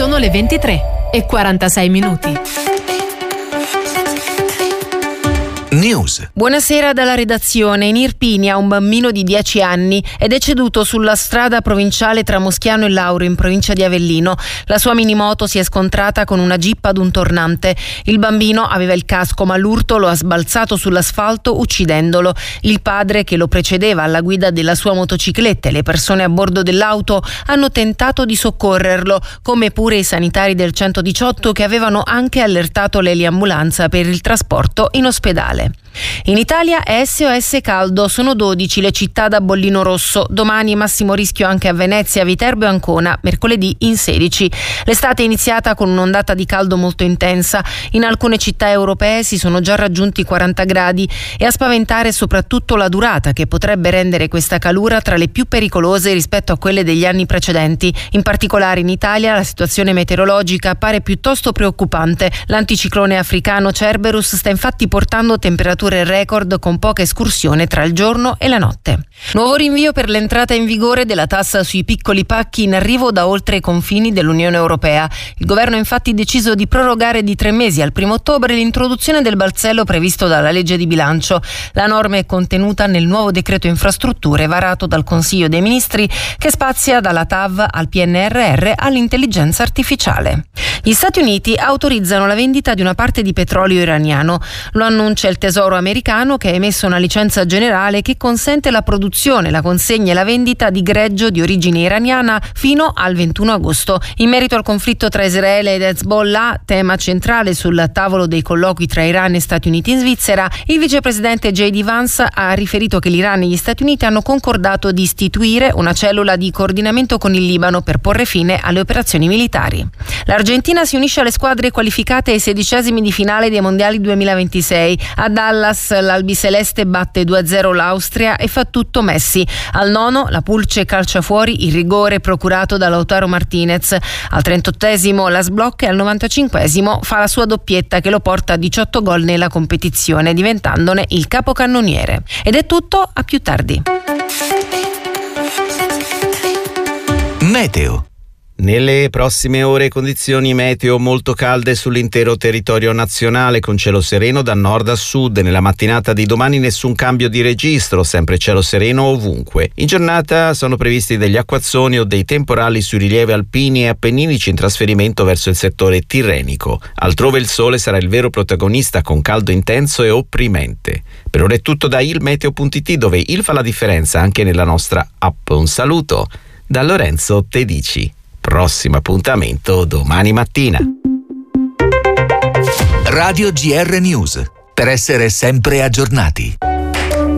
Sono le 23:46. News. Buonasera dalla redazione. In Irpinia un bambino di 10 anni è deceduto sulla strada provinciale tra Moschiano e Lauro in provincia di Avellino. La sua minimoto si è scontrata con una jeep ad un tornante. Il bambino aveva il casco ma l'urto lo ha sbalzato sull'asfalto uccidendolo. Il padre, che lo precedeva alla guida della sua motocicletta, e le persone a bordo dell'auto hanno tentato di soccorrerlo, come pure i sanitari del 118 che avevano anche allertato l'eliambulanza per il trasporto in ospedale. In Italia è SOS caldo, sono 12 le città da bollino rosso, domani massimo rischio anche a Venezia, Viterbo e Ancona, mercoledì in 16. L'estate è iniziata con un'ondata di caldo molto intensa, in alcune città europee si sono già raggiunti 40 gradi e a spaventare soprattutto la durata, che potrebbe rendere questa calura tra le più pericolose rispetto a quelle degli anni precedenti. In particolare in Italia la situazione meteorologica appare piuttosto preoccupante. L'anticiclone africano Cerberus sta infatti portando temperature record con poca escursione tra il giorno e la notte. Nuovo rinvio per l'entrata in vigore della tassa sui piccoli pacchi in arrivo da oltre i confini dell'Unione Europea. Il governo ha infatti deciso di prorogare di 3 mesi al 1 ottobre l'introduzione del balzello previsto dalla legge di bilancio. La norma è contenuta nel nuovo decreto infrastrutture varato dal Consiglio dei Ministri, che spazia dalla TAV al PNRR all'intelligenza artificiale. Gli Stati Uniti autorizzano la vendita di una parte di petrolio iraniano. Lo annuncia il Tesoro americano, che ha emesso una licenza generale che consente la produzione, la consegna e la vendita di greggio di origine iraniana fino al 21 agosto. In merito al conflitto tra Israele ed Hezbollah, tema centrale sul tavolo dei colloqui tra Iran e Stati Uniti in Svizzera, il vicepresidente J.D. Vance ha riferito che l'Iran e gli Stati Uniti hanno concordato di istituire una cellula di coordinamento con il Libano per porre fine alle operazioni militari. L'Argentina si unisce alle squadre qualificate ai 16esimi di finale dei mondiali 2026. A Dallas l'albiceleste batte 2-0 l'Austria e fa tutto Messi. Al 9 la Pulce calcia fuori il rigore procurato da Lautaro Martinez. Al 38esimo la sblocca e al 95esimo fa la sua doppietta che lo porta a 18 gol nella competizione, diventandone il capocannoniere. Ed è tutto, a più tardi. Meteo. Nelle prossime ore condizioni meteo molto calde sull'intero territorio nazionale, con cielo sereno da nord a sud. Nella mattinata di domani nessun cambio di registro, sempre cielo sereno ovunque. In giornata sono previsti degli acquazzoni o dei temporali sui rilievi alpini e appenninici in trasferimento verso il settore tirrenico. Altrove il sole sarà il vero protagonista, con caldo intenso e opprimente. Per ora è tutto da ilmeteo.it, dove il fa la differenza anche nella nostra app. Un saluto da Lorenzo Tedici. Prossimo appuntamento domani mattina. Radio GR News, per essere sempre aggiornati.